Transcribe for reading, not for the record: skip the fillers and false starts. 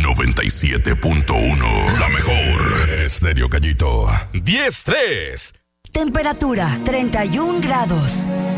97.1. La mejor. Estéreo Gallito. 10-3. Temperatura 31 grados.